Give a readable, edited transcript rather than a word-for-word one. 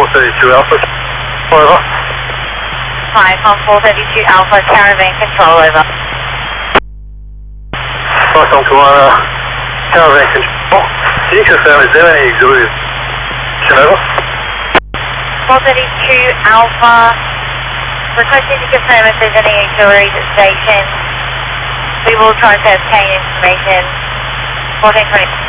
432 Alpha. Over. Hi, on 432 Alpha, Caravan Control, over. Welcome to our Caravan Control. Can you confirm, is there any auxiliary over? 432 Alpha, requesting to confirm if there's any auxiliaries at station. We will try to obtain information. 1420.